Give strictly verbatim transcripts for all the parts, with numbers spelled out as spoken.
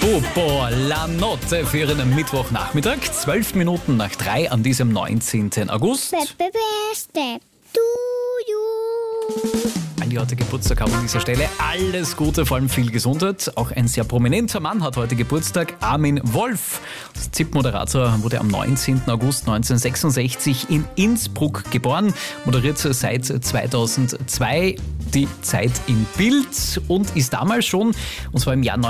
Grupo La Notte für Ihren Mittwochnachmittag, zwölf Minuten nach drei an diesem neunzehnten August. Happy birthday to you. Ein die heute Geburtstag haben an dieser Stelle. Alles Gute, vor allem viel Gesundheit. Auch ein sehr prominenter Mann hat heute Geburtstag, Armin Wolf. Der Z I P-Moderator wurde am neunzehnten August neunzehnhundertsechsundsechzig in Innsbruck geboren, moderiert seit zweitausendzwei die Zeit in Bild und ist damals schon, und zwar im Jahr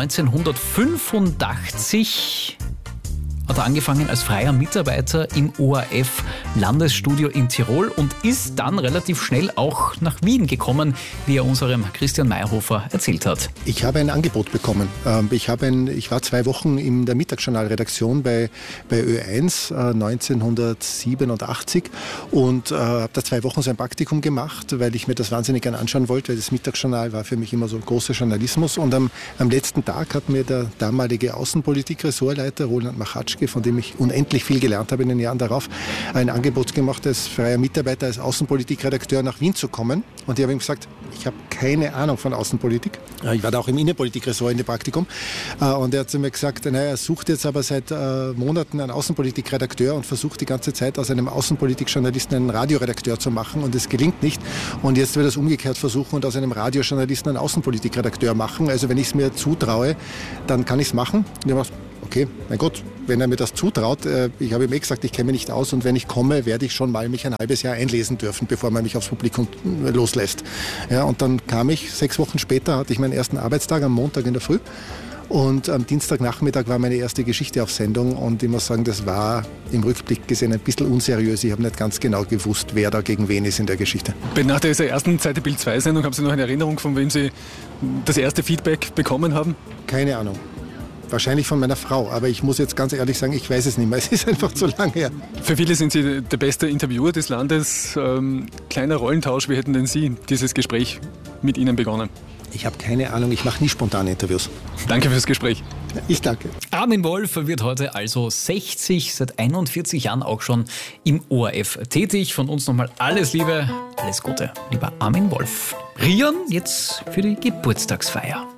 neunzehnhundertfünfundachtzig, hat er angefangen als freier Mitarbeiter im O R F-Landesstudio in Tirol und ist dann relativ schnell auch nach Wien gekommen, wie er unserem Christian Meyerhofer erzählt hat. Ich habe ein Angebot bekommen. Ich, habe ein, ich war zwei Wochen in der Mittagsjournalredaktion bei, bei Ö eins neunzehnhundertsiebenundachtzig und äh, habe da zwei Wochen so ein Praktikum gemacht, weil ich mir das wahnsinnig gerne anschauen wollte, weil das Mittagsjournal war für mich immer so großer Journalismus. Und am, am letzten Tag hat mir der damalige Außenpolitik-Ressortleiter Roland Machatschke, von dem ich unendlich viel gelernt habe in den Jahren darauf, ein Angebot gemacht, als freier Mitarbeiter, als Außenpolitikredakteur nach Wien zu kommen. Und ich habe ihm gesagt, ich habe keine Ahnung von Außenpolitik. Ich war da auch im Innenpolitikressort in dem Praktikum. Und er hat zu mir gesagt, naja, er sucht jetzt aber seit Monaten einen Außenpolitikredakteur und versucht die ganze Zeit aus einem Außenpolitikjournalisten einen Radioredakteur zu machen und es gelingt nicht. Und jetzt will er es umgekehrt versuchen und aus einem Radiojournalisten einen Außenpolitikredakteur machen. Also wenn ich es mir zutraue, dann kann ich es machen. Und ich habe gesagt, okay, mein Gott, wenn er mir das zutraut, äh, ich habe ihm eh gesagt, ich kenne mich nicht aus und wenn ich komme, werde ich schon mal mich ein halbes Jahr einlesen dürfen, bevor man mich aufs Publikum loslässt. Ja, und dann kam ich, sechs Wochen später hatte ich meinen ersten Arbeitstag am Montag in der Früh und am Dienstagnachmittag war meine erste Geschichte auf Sendung und ich muss sagen, das war im Rückblick gesehen ein bisschen unseriös. Ich habe nicht ganz genau gewusst, wer da gegen wen ist in der Geschichte. Nach dieser ersten Seite Bild zwei Sendung haben Sie noch eine Erinnerung, von wem Sie das erste Feedback bekommen haben? Keine Ahnung. Wahrscheinlich von meiner Frau, aber ich muss jetzt ganz ehrlich sagen, ich weiß es nicht mehr. Es ist einfach zu lange her. Für viele sind Sie der beste Interviewer des Landes. Ähm, kleiner Rollentausch, wie hätten denn Sie dieses Gespräch mit Ihnen begonnen? Ich habe keine Ahnung, ich mache nie spontane Interviews. Danke fürs Gespräch. Ich danke. Armin Wolf wird heute also sechzig, seit einundvierzig Jahren auch schon im O R F tätig. Von uns nochmal alles Liebe, alles Gute, lieber Armin Wolf. Rian jetzt für die Geburtstagsfeier.